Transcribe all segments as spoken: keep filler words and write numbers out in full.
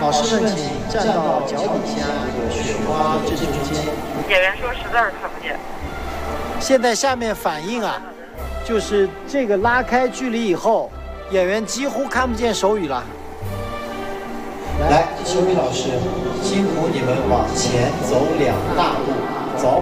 老师们请站到脚底下这个雪花正中间。 演员说实在是看不见。 现在下面反应啊，就是这个拉开距离以后，演员几乎看不见手语了。来，手语老师，辛苦你们往前走两大步，走。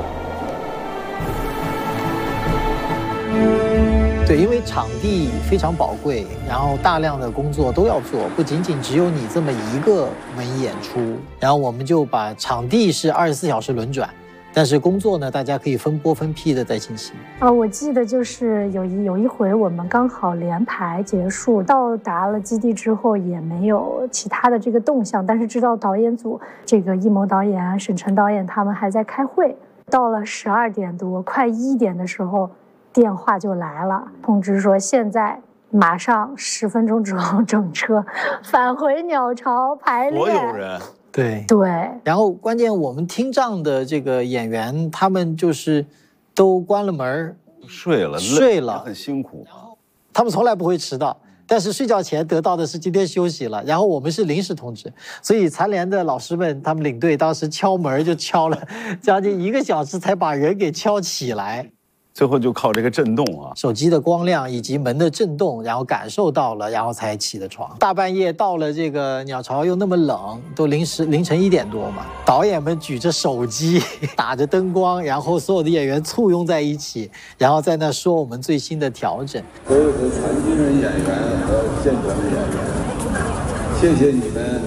对，因为场地非常宝贵，然后大量的工作都要做，不仅仅只有你这么一个门演出，然后我们就把场地是二十四小时轮转，但是工作呢，大家可以分拨分批的在进行。 啊，我记得就是有一有一回我们刚好连排结束，到达了基地之后也没有其他的这个动向，但是知道导演组这个艺谋导演啊、沈晨导演他们还在开会。到了十二点多，快一点的时候。电话就来了，通知说现在马上十分钟之后整车返回鸟巢排练。 所有人， 对对。 然后关键我们听障的这个演员，他们就是都关了门睡了， 睡了， 很辛苦。 他们从来不会迟到，但是睡觉前得到的是今天休息了。然后我们是临时通知，所以残联的老师们，他们领队当时敲门就敲了将近一个小时，才把人给敲起来。 最后就靠这个震动啊， 手机的光亮以及门的震动，然后感受到了，然后才起的床。大半夜到了这个鸟巢又那么冷，都临时凌晨一点多嘛，导演们举着手机，打着灯光，然后所有的演员簇拥在一起，然后在那说我们最新的调整。 所有的残疾人演员和健全的演员，谢谢你们，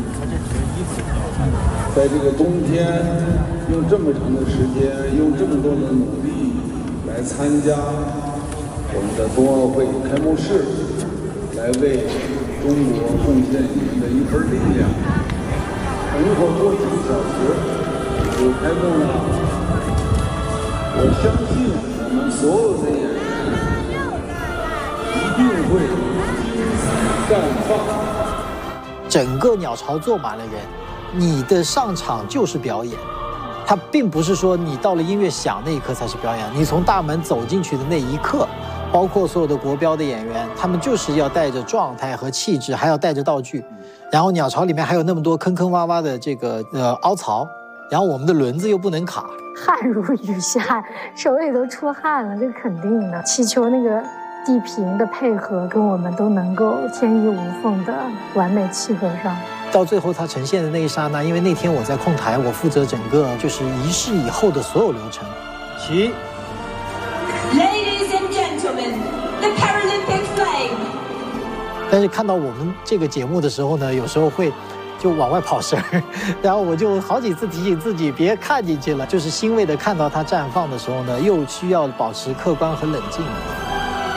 在这个冬天用这么长的时间，用这么多的努力。来参加我们的冬奥会开幕式，来为中国贡献你们的一份力量。等一会儿过几个小时就开幕了，我相信我们所有的演员一定会精彩绽放。 整个鸟巢坐满了人，你的上场就是表演。它并不是说你到了音乐响那一刻才是表演，你从大门走进去的那一刻，包括所有的国标的演员，他们就是要带着状态和气质，还要带着道具。然后鸟巢里面还有那么多坑坑洼洼的这个呃凹槽，然后我们的轮子又不能卡， 汗如雨下，手里都出汗了，这肯定的。祈求那个地平的配合跟我们都能够天衣无缝的完美契合上。 到最后它呈现的那一刹那，因为那天我在控台，我负责整个就是仪式以后的所有流程。起 Ladies and gentlemen, the Paralympic flag。 但是看到我们这个节目的时候呢，有时候会就往外跑神儿，然后我就好几次提醒自己别看进去了，就是欣慰的看到它绽放的时候呢，又需要保持客观和冷静。